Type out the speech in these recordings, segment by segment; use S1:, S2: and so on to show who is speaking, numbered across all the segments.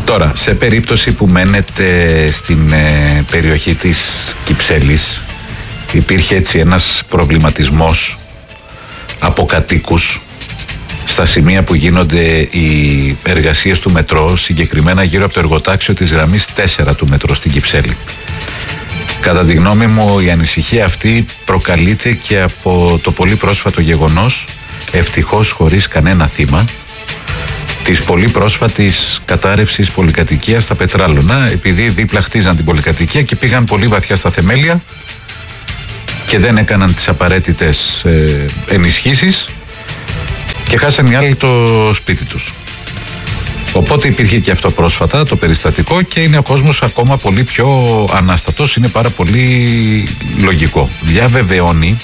S1: Τώρα, σε περίπτωση που μένετε στην περιοχή της Κυψέλης, υπήρχε έτσι ένας προβληματισμός από κατοίκους στα σημεία που γίνονται οι εργασίες του μετρό, συγκεκριμένα γύρω από το εργοτάξιο της γραμμής 4 του μετρό στην Κυψέλη. Κατά τη γνώμη μου, η ανησυχία αυτή προκαλείται και από το πολύ πρόσφατο γεγονός, ευτυχώς χωρίς κανένα θύμα, της πολύ πρόσφατης κατάρρευσης πολυκατοικίας στα Πετράλωνα, επειδή δίπλα χτίζαν την πολυκατοικία και πήγαν πολύ βαθιά στα θεμέλια και δεν έκαναν τις απαραίτητες ενισχύσεις και χάσαν οι άλλοι το σπίτι τους. Οπότε υπήρχε και αυτό πρόσφατα το περιστατικό και είναι ο κόσμος ακόμα πολύ πιο ανάστατος, είναι πάρα πολύ λογικό. Διαβεβαιώνει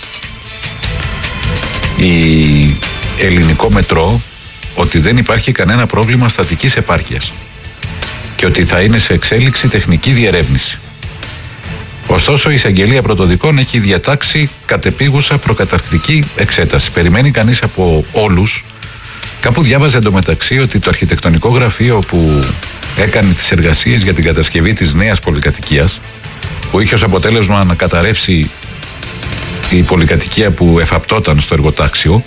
S1: η ελληνικό μετρό ότι δεν υπάρχει κανένα πρόβλημα στατικής επάρκειας και ότι θα είναι σε εξέλιξη τεχνική διερεύνηση. Ωστόσο, η εισαγγελία πρωτοδικών έχει διατάξει κατεπίγουσα προκαταρκτική εξέταση. Περιμένει κανείς από όλους. Κάπου διάβαζε εντωμεταξύ ότι το αρχιτεκτονικό γραφείο που έκανε τις εργασίες για την κατασκευή της νέας πολυκατοικίας, που είχε ως αποτέλεσμα να καταρρεύσει η πολυκατοικία που εφαπτόταν στο εργοτάξιο,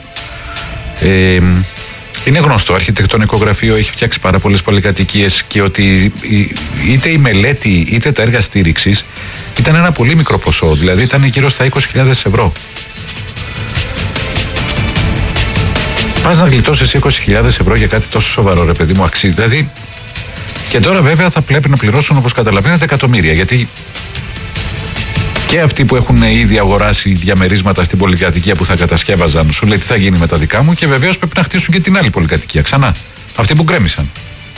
S1: είναι γνωστό, αρχιτεκτονικό γραφείο έχει φτιάξει πάρα πολλές πολυκατοικίες και ότι είτε η μελέτη είτε τα έργα στήριξης ήταν ένα πολύ μικρό ποσό, δηλαδή ήταν γύρω στα 20.000 ευρώ. Πας να γλιτώσεις 20.000 ευρώ για κάτι τόσο σοβαρό, ρε παιδί μου, αξίζει. Δηλαδή, και τώρα βέβαια θα πρέπει να πληρώσουν, όπως καταλαβαίνετε, εκατομμύρια, γιατί και αυτοί που έχουν ήδη αγοράσει διαμερίσματα στην πολυκατοικία που θα κατασκεύαζαν, σου λέει τι θα γίνει με τα δικά μου, και βεβαίως πρέπει να χτίσουν και την άλλη πολυκατοικία ξανά. Αυτοί που γκρέμισαν.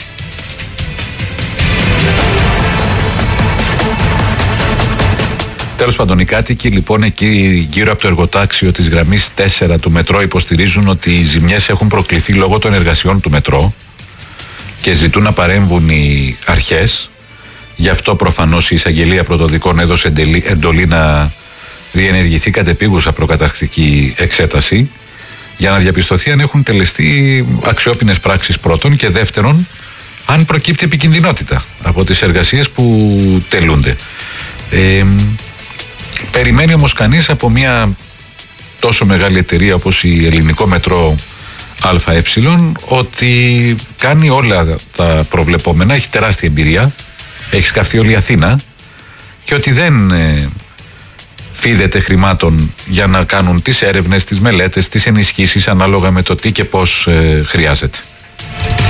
S1: Τέλος πάντων, οι κάτοικοι λοιπόν εκεί γύρω από το εργοτάξιο της γραμμής 4 του μετρό υποστηρίζουν ότι οι ζημιές έχουν προκληθεί λόγω των εργασιών του μετρό και ζητούν να παρέμβουν οι αρχές. Γι' αυτό προφανώς η εισαγγελία πρωτοδικών έδωσε εντολή να διενεργηθεί κατεπίγουσα προκαταρκτική εξέταση για να διαπιστωθεί αν έχουν τελεστεί αξιόπινες πράξεις πρώτον, και δεύτερον αν προκύπτει επικινδυνότητα από τις εργασίες που τελούνται. Περιμένει όμως κανείς από μια τόσο μεγάλη εταιρεία όπως η Ελληνικό Μετρό ΑΕ ότι κάνει όλα τα προβλεπόμενα, έχει τεράστια εμπειρία, έχει σκαφτεί όλη η Αθήνα, και ότι δεν φίδεται χρημάτων για να κάνουν τις έρευνες, τις μελέτες, τις ενισχύσεις ανάλογα με το τι και πώς χρειάζεται.